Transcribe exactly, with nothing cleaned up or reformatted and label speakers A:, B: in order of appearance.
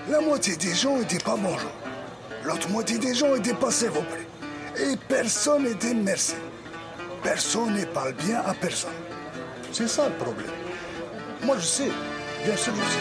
A: La moitié des gens étaient pas bonjour. L'autre moitié des gens étaient pas s'il vous plaît. Et personne n'était merci. Personne ne parle bien à personne. C'est ça le problème. Moi, je sais. Bien sûr, je sais.